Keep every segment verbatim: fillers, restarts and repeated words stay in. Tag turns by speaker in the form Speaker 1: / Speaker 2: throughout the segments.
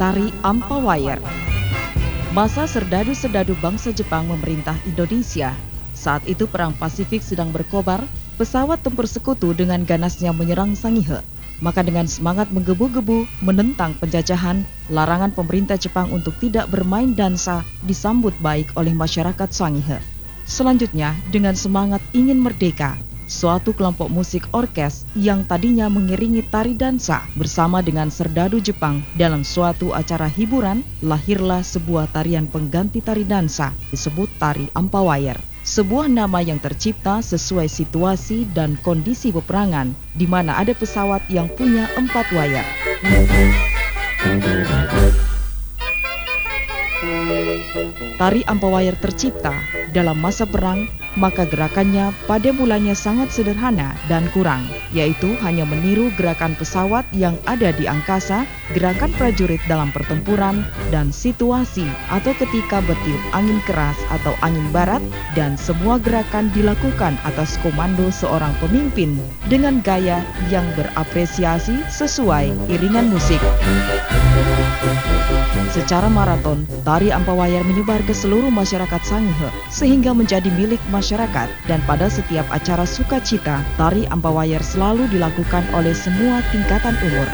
Speaker 1: Tari Ampawaier. Masa serdadu-serdadu bangsa Jepang memerintah Indonesia. Saat itu Perang Pasifik sedang berkobar, pesawat tempur sekutu dengan ganasnya menyerang Sangihe. Maka dengan semangat menggebu-gebu menentang penjajahan, larangan pemerintah Jepang untuk tidak bermain dansa disambut baik oleh masyarakat Sangihe. Selanjutnya, dengan semangat ingin merdeka, suatu kelompok musik orkes yang tadinya mengiringi tari dansa bersama dengan serdadu Jepang dalam suatu acara hiburan, lahirlah sebuah tarian pengganti tari dansa disebut Tari Ampawaier. Sebuah nama yang tercipta sesuai situasi dan kondisi peperangan, di mana ada pesawat yang punya empat wayar. Tari Ampawaier tercipta dalam masa perang, maka gerakannya pada mulanya sangat sederhana dan kurang, yaitu hanya meniru gerakan pesawat yang ada di angkasa, gerakan prajurit dalam pertempuran, dan situasi atau ketika bertiup angin keras atau angin barat, dan semua gerakan dilakukan atas komando seorang pemimpin dengan gaya yang berapresiasi sesuai iringan musik. Secara maraton, Tari Ampawaier menyebar ke seluruh masyarakat Sangihe sehingga menjadi milik masyarakat, dan pada setiap acara sukacita, Tari Ampawaier selalu dilakukan oleh semua tingkatan umur.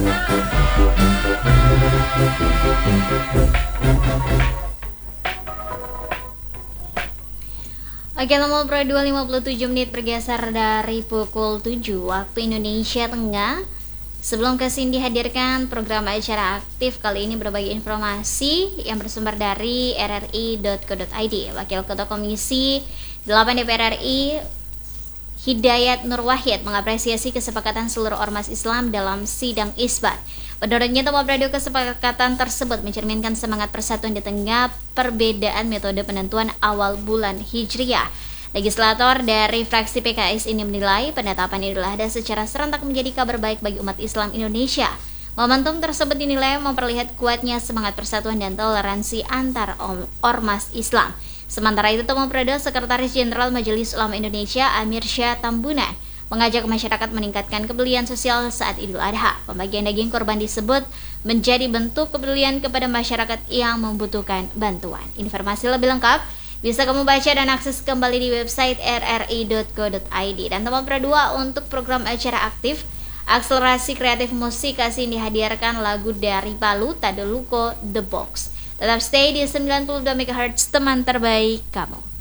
Speaker 2: Oke, nomor Pro dua lima puluh tujuh menit bergeser dari pukul tujuh waktu Indonesia Tengah. Sebelum kesini dihadirkan program acara aktif kali ini berbagi informasi yang bersumber dari r r i dot co dot i d. Wakil Ketua Komisi delapan D P R R I Hidayat Nur Wahid mengapresiasi kesepakatan seluruh ormas Islam dalam sidang isbat. Menurutnya, Tempo Radio kesepakatan tersebut mencerminkan semangat persatuan di tengah perbedaan metode penentuan awal bulan Hijriah. Legislator dari fraksi P K S ini menilai penetapan Idul Adha secara serentak menjadi kabar baik bagi umat Islam Indonesia. Momentum tersebut dinilai memperlihat kuatnya semangat persatuan dan toleransi antar ormas Islam. Sementara itu, Tempo Radio Sekretaris Jenderal Majelis Ulama Indonesia Amir Syah Tambunan mengajak masyarakat meningkatkan kebelian sosial saat Idul Adha. Pembagian daging kurban disebut menjadi bentuk kepedulian kepada masyarakat yang membutuhkan bantuan. Informasi lebih lengkap bisa kamu baca dan akses kembali di website r r i dot co dot i d. Dan Tempo dua untuk program acara aktif akselerasi kreatif musik kasih dihadirkan lagu dari Palu Tadeluko The Box. Tetap stay di sembilan puluh dua megahertz teman terbaik kamu.